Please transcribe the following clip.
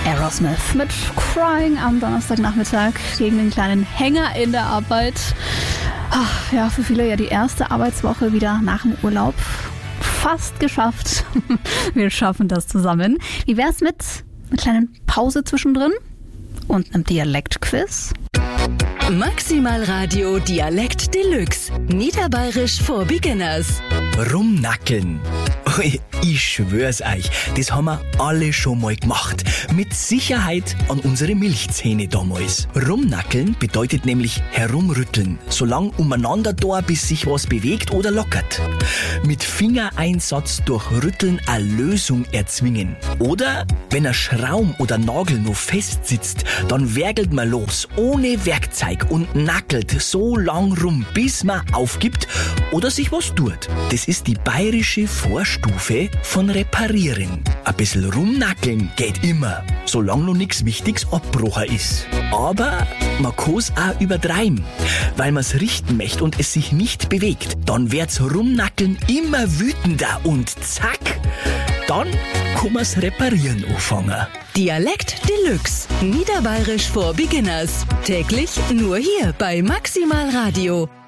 Aerosmith mit Crying am Donnerstagnachmittag gegen den kleinen Hänger in der Arbeit. Ach, ja, für viele ja die erste Arbeitswoche wieder nach dem Urlaub. Fast geschafft. Wir schaffen das zusammen. Wie wär's mit einer kleinen Pause zwischendrin und einem Dialektquiz? Maximal Radio Dialekt Deluxe. Niederbayerisch for Beginners. Rumnackeln. Ich schwör's euch, das haben wir alle schon mal gemacht. Mit Sicherheit an unsere Milchzähne damals. Rumnackeln bedeutet nämlich herumrütteln, so lang umeinander da, bis sich was bewegt oder lockert. Mit Fingereinsatz durch Rütteln eine Lösung erzwingen. Oder wenn ein Schraum oder Nagel noch fest sitzt, dann werkelt man los, ohne Werkzeug und nackelt so lang rum, bis man aufgibt oder sich was tut. Das ist die bayerische Vorstufe von Reparieren. Ein bisschen rumnackeln geht immer, solange noch nichts Wichtiges abgebrochen ist. Aber man kann's auch übertreiben, weil man's richten möchte und es sich nicht bewegt. Dann wird's Rumnackeln immer wütender und zack, dann kann man's reparieren anfangen. Dialekt Deluxe. Niederbayerisch for Beginners. Täglich nur hier bei Maximal Radio.